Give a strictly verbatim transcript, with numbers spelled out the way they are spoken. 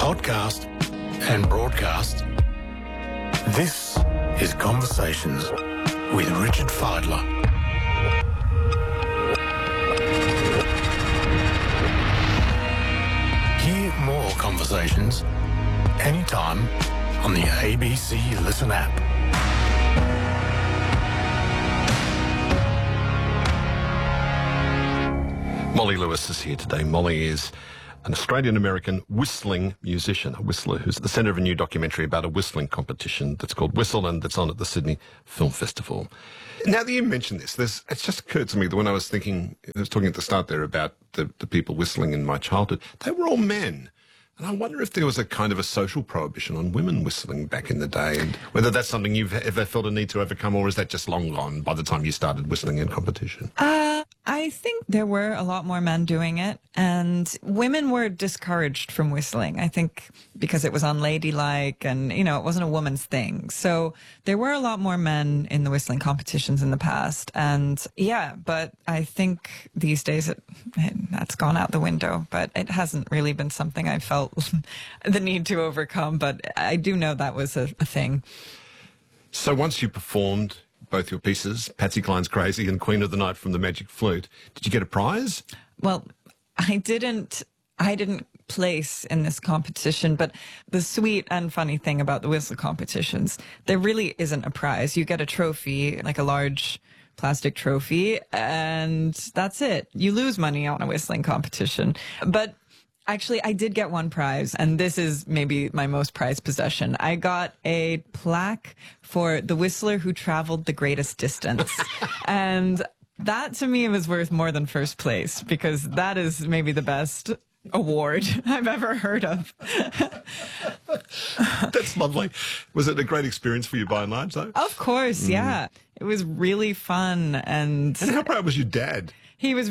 podcast and broadcast. This is Conversations with Richard Fidler. Hear more conversations anytime on the A B C Listen app. Molly Lewis is here today. Molly is an Australian-American whistling musician, a whistler who's at the centre of a new documentary about a whistling competition that's called Whistle and that's on at the Sydney Film Festival. Now that you mention this, there's, it's just occurred to me that when I was thinking, I was talking at the start there about the, the people whistling in my childhood, they were all men. And I wonder if there was a kind of a social prohibition on women whistling back in the day, and whether that's something you've ever felt a need to overcome, or is that just long gone by the time you started whistling in competition? Uh, I think there were a lot more men doing it, and women were discouraged from whistling, I think, because it was unladylike and, you know, it wasn't a woman's thing. So there were a lot more men in the whistling competitions in the past. And yeah, but I think these days it, it, that's gone out the window, but it hasn't really been something I felt the need to overcome. But I do know that was a, a thing. So once you performed both your pieces, Patsy Cline's Crazy and Queen of the Night from the Magic Flute, did you get a prize? Well, I didn't, I didn't place in this competition, but the sweet and funny thing about the whistle competitions, there really isn't a prize. You get a trophy, like a large plastic trophy, and that's it. You lose money on a whistling competition. But actually, I did get one prize, and this is maybe my most prized possession. I got a plaque for the whistler who traveled the greatest distance. And that, to me, was worth more than first place, because that is maybe the best award I've ever heard of. That's lovely. Was it a great experience for you by and large, though? Of course, mm. yeah. It was really fun. And, and how proud was your dad? He was